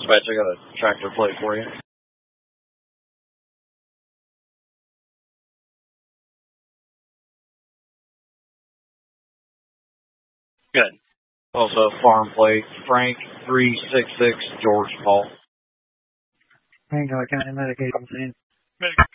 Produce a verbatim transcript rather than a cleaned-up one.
Dispatch, I got a tractor plate for you. Good. Also, farm plate, Frank three six six, George Paul. Frank, I can't medication.